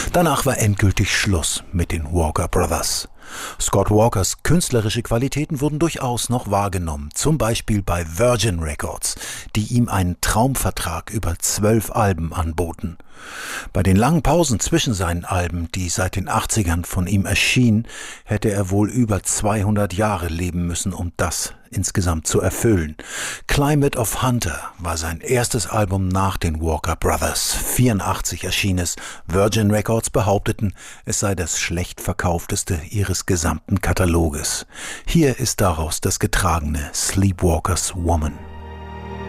Danach war endgültig Schluss mit den Walker Brothers. Scott Walkers künstlerische Qualitäten wurden durchaus noch wahrgenommen, zum Beispiel bei Virgin Records, die ihm einen Traumvertrag über 12 Alben anboten. Bei den langen Pausen zwischen seinen Alben, die seit den 80ern von ihm erschienen, hätte er wohl über 200 Jahre leben müssen, um das insgesamt zu erfüllen. Climate of Hunter war sein erstes Album nach den Walker Brothers. 1984 erschien es. Virgin Records behaupteten, es sei das schlecht verkaufteste ihres gesamten Kataloges. Hier ist daraus das getragene Sleepwalkers Woman.